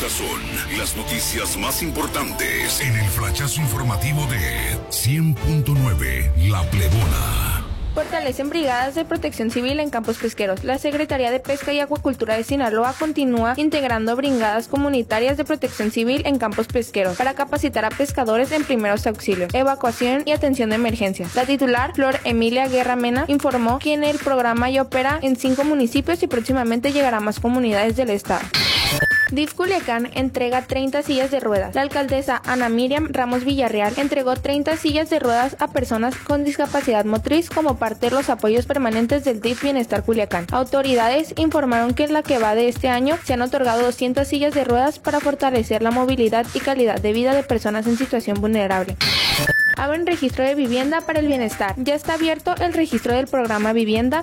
Estas son las noticias más importantes en el flachazo informativo de 100.9 La Plebona. Fortalecen brigadas de protección civil en campos pesqueros. La Secretaría de Pesca y Acuacultura de Sinaloa continúa integrando brigadas comunitarias de protección civil en campos pesqueros para capacitar a pescadores en primeros auxilios, evacuación y atención de emergencias. La titular, Flor Emilia Guerra Mena, informó que el programa ya opera en 5 municipios y próximamente llegará a más comunidades del estado. DIF Culiacán entrega 30 sillas de ruedas. La alcaldesa Ana Miriam Ramos Villarreal entregó 30 sillas de ruedas a personas con discapacidad motriz como parte de los apoyos permanentes del DIF Bienestar Culiacán. Autoridades informaron que en la que va de este año se han otorgado 200 sillas de ruedas para fortalecer la movilidad y calidad de vida de personas en situación vulnerable. Abren registro de vivienda para el bienestar. Ya está abierto el registro del programa Vivienda